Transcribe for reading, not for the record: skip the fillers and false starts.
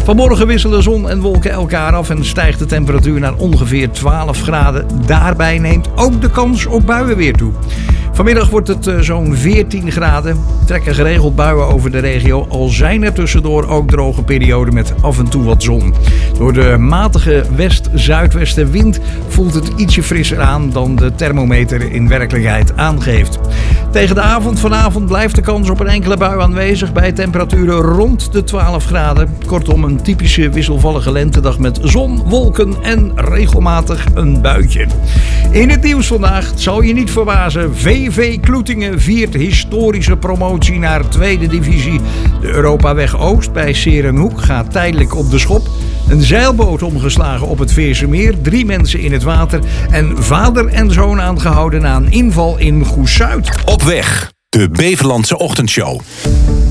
Vanmorgen wisselen zon en wolken elkaar af en stijgt de temperatuur naar ongeveer 12 graden. Daarbij neemt ook de kans op buien weer toe. Vanmiddag wordt het zo'n 14 graden. Trekken geregeld buien over de regio. Al zijn er tussendoor ook droge perioden met af en toe wat zon. Door de matige west-zuidwestenwind voelt het ietsje frisser aan dan de thermometer in werkelijkheid aangeeft. Tegen de avond vanavond blijft de kans op een enkele bui aanwezig bij temperaturen rond de 12 graden. Kortom, een typische wisselvallige lentedag met zon, wolken en regelmatig een buitje. In het nieuws vandaag, het zal je niet verbazen, VV Kloetingen viert historische promotie naar tweede divisie. De Europaweg Oost bij 's Heerenhoek gaat tijdelijk op de schop. Een zeilboot omgeslagen op het Veersemeer, 3 mensen in het water en vader en zoon aangehouden na een inval in Goes-Zuid. Op weg, de Beverlandse Ochtendshow.